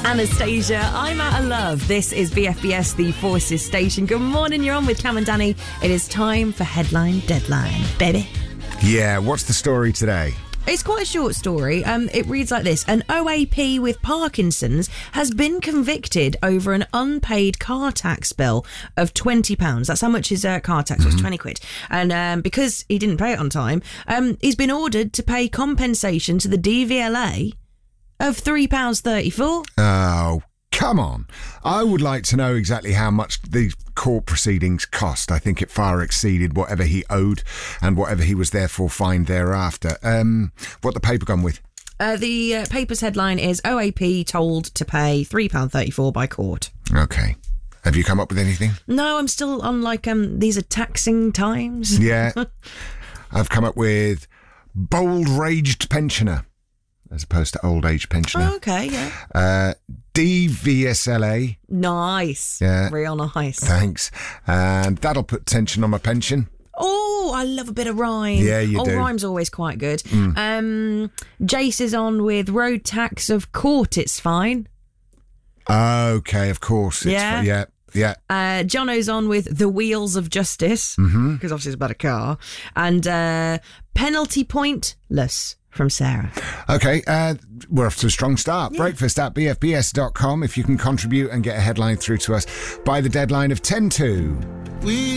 Anastasia, I'm out of love. This is BFBS, the Forces station. Good morning, you're on with Cam and Danny. It is time for Headline Deadline, baby. Yeah, what's the story today? It's quite a short story. It reads like this. An OAP with Parkinson's has been convicted over an unpaid car tax bill of £20. That's how much his car tax was, 20 quid. And because he didn't pay it on time, he's been ordered to pay compensation to the DVLA of £3.34. Oh, come on. I would like to know exactly how much these court proceedings cost. I think it far exceeded whatever he owed and whatever he was therefore fined thereafter. What the paper gone with? The paper's headline is OAP told to pay £3.34 by court. Okay. Have you come up with anything? No, I'm still on these are taxing times. Yeah. I've come up with bold raged pensioner as opposed to old age pensioner. Oh, okay, yeah. DVSLA. Nice. Yeah. Real nice. Thanks. And that'll put tension on my pension. Oh, I love a bit of rhyme. Yeah, you do. Rhyme's always quite good. Jace is on with road tax of court, it's fine. Okay, of course. Yeah. Yeah. Jono's on with the wheels of justice, because obviously it's about a car. And penalty pointless from Sarah. Okay, we're off to a strong start. Yeah. Breakfast at bfbs.com if you can contribute and get a headline through to us by the deadline of 10 to.